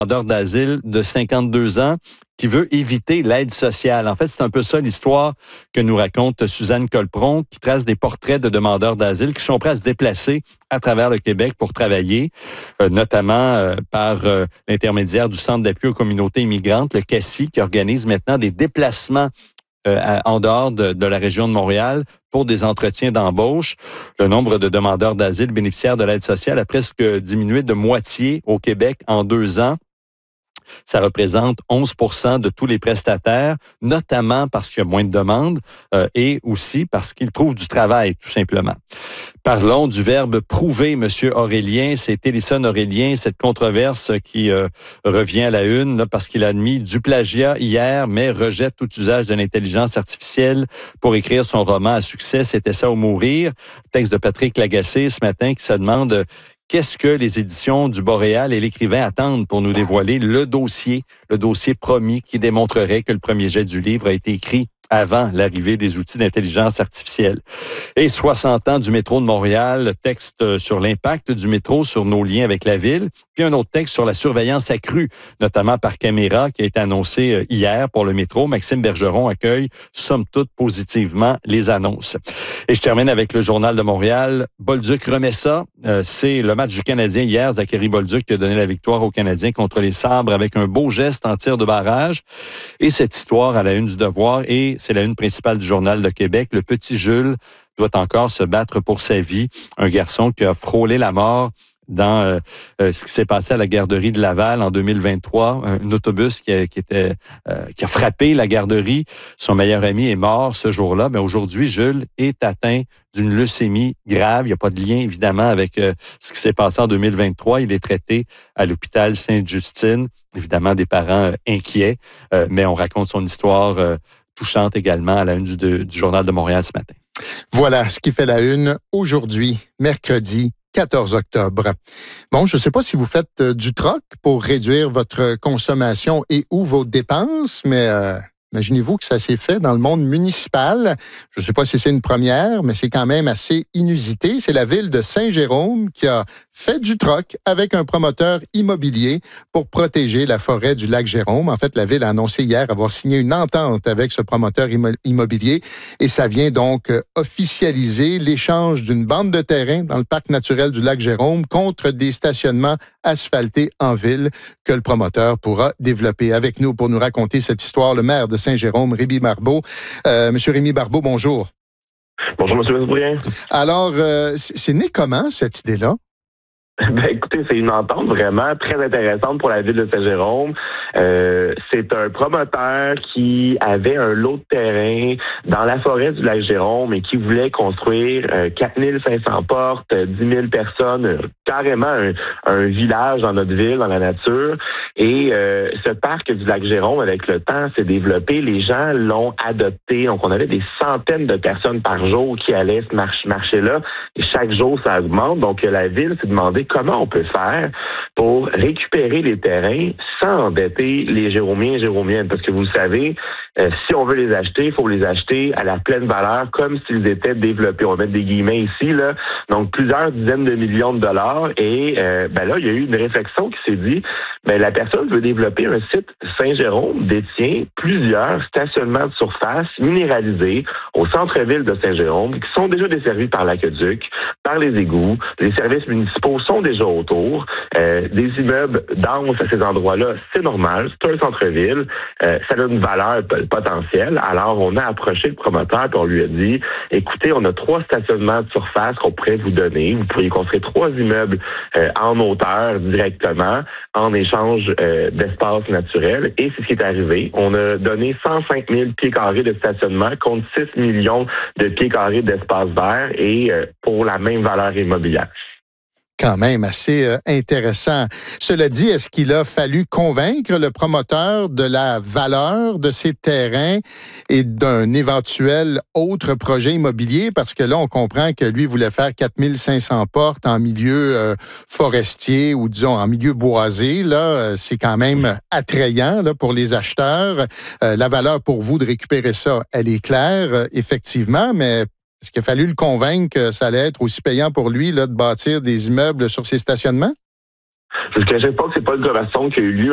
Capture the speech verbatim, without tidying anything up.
demandeur d'asile de cinquante-deux ans qui veut éviter l'aide sociale. En fait, c'est un peu ça l'histoire que nous raconte Suzanne Colpron, qui trace des portraits de demandeurs d'asile qui sont prêts à se déplacer à travers le Québec pour travailler, euh, notamment euh, par euh, l'intermédiaire du Centre d'appui aux communautés immigrantes, le C A C I, qui organise maintenant des déplacements euh, à, en dehors de, de la région de Montréal pour des entretiens d'embauche. Le nombre de demandeurs d'asile bénéficiaires de l'aide sociale a presque diminué de moitié au Québec en deux ans. Ça représente onze pour cent de tous les prestataires, notamment parce qu'il y a moins de demandes euh, et aussi parce qu'ils trouvent du travail, tout simplement. Parlons du verbe prouver, Monsieur Aurélien. C'est Ellison Aurélien, cette controverse qui euh, revient à la une là, parce qu'il a admis du plagiat hier, mais rejette tout usage de l'intelligence artificielle pour écrire son roman à succès. C'était ça ou mourir. Texte de Patrick Lagacé ce matin qui se demande... Qu'est-ce que les éditions du Boréal et l'écrivain attendent pour nous dévoiler le dossier, le dossier promis qui démontrerait que le premier jet du livre a été écrit avant l'arrivée des outils d'intelligence artificielle. Et soixante ans du métro de Montréal, texte sur l'impact du métro sur nos liens avec la ville, puis un autre texte sur la surveillance accrue, notamment par caméra, qui a été annoncé hier pour le métro. Maxime Bergeron accueille, somme toute, positivement les annonces. Et je termine avec le Journal de Montréal. Bolduc remet ça. Euh, c'est le match du Canadien hier. Zachary Bolduc qui a donné la victoire aux Canadiens contre les Sabres avec un beau geste en tir de barrage. Et cette histoire à la une du Devoir, et c'est la une principale du Journal de Québec. Le petit Jules doit encore se battre pour sa vie. Un garçon qui a frôlé la mort dans euh, euh, ce qui s'est passé à la garderie de Laval en deux mille vingt-trois. Un autobus qui a, qui était, euh, qui a frappé la garderie. Son meilleur ami est mort ce jour-là. Mais aujourd'hui, Jules est atteint d'une leucémie grave. Il n'y a pas de lien, évidemment, avec euh, ce qui s'est passé en deux mille vingt-trois. Il est traité à l'hôpital Sainte-Justine. Évidemment, des parents euh, inquiets. Euh, mais on raconte son histoire euh, touchante également à la une du, de, du Journal de Montréal ce matin. Voilà ce qui fait la une aujourd'hui, mercredi quatorze octobre. Bon, je ne sais pas si vous faites euh, du troc pour réduire votre consommation et ou vos dépenses, mais euh, imaginez-vous que ça s'est fait dans le monde municipal. Je ne sais pas si c'est une première, mais c'est quand même assez inusité. C'est la ville de Saint-Jérôme qui a fait du troc avec un promoteur immobilier pour protéger la forêt du lac Jérôme. En fait, la ville a annoncé hier avoir signé une entente avec ce promoteur immobilier et ça vient donc officialiser l'échange d'une bande de terrain dans le parc naturel du lac Jérôme contre des stationnements asphaltés en ville que le promoteur pourra développer. Avec nous pour nous raconter cette histoire, le maire de Saint-Jérôme, Rémi Barbeau. Euh, Monsieur Rémi Barbeau, bonjour. Bonjour, Monsieur Lesbrien. Alors, euh, c'est né comment, cette idée-là? Ben, écoutez, c'est une entente vraiment très intéressante pour la ville de Saint-Jérôme. Euh, c'est un promoteur qui avait un lot de terrain dans la forêt du lac Jérôme et qui voulait construire euh, quatre mille cinq cents portes, dix mille personnes, euh, carrément un, un village dans notre ville, dans la nature. Et euh, ce parc du lac Jérôme, avec le temps, s'est développé. Les gens l'ont adopté. Donc, on avait des centaines de personnes par jour qui allaient ce marché, marché-là. Et chaque jour, ça augmente. Donc, la ville s'est demandé comment on peut faire pour récupérer les terrains sans endetter les Jéromiens et Jéromiennes. Parce que vous le savez, euh, si on veut les acheter, il faut les acheter à la pleine valeur, comme s'ils étaient développés. On va mettre des guillemets ici, là. Donc, plusieurs dizaines de millions de dollars. Et euh, ben là, il y a eu une réflexion qui s'est dit, ben la personne veut développer un site. Saint-Jérôme détient plusieurs stationnements de surface minéralisés au centre-ville de Saint-Jérôme qui sont déjà desservis par l'aqueduc, par les égouts. Les services municipaux sont déjà autour. Euh, des immeubles denses à ces endroits-là, c'est normal. C'est un centre-ville. Euh, ça a une valeur potentielle. Alors, on a approché le promoteur et on lui a dit, écoutez, on a trois stationnements de surface qu'on pourrait vous donner. Vous pourriez construire trois immeubles euh, en hauteur directement en échange euh, d'espace naturel. Et c'est ce qui est arrivé. On a donné cent cinq mille pieds carrés de stationnement contre six millions de pieds carrés d'espace vert et euh, pour la même valeur immobilière. Quand même assez euh, intéressant. Cela dit, est-ce qu'il a fallu convaincre le promoteur de la valeur de ces terrains et d'un éventuel autre projet immobilier? Parce que là, on comprend que lui voulait faire quatre mille cinq cents portes en milieu euh, forestier ou disons en milieu boisé. Là, c'est quand même attrayant là, pour les acheteurs. Euh, la valeur pour vous de récupérer ça, elle est claire, euh, effectivement, mais est-ce qu'il a fallu le convaincre que ça allait être aussi payant pour lui là, de bâtir des immeubles sur ses stationnements? Je ne cacherai pas que c'est pas une conversation qui a eu lieu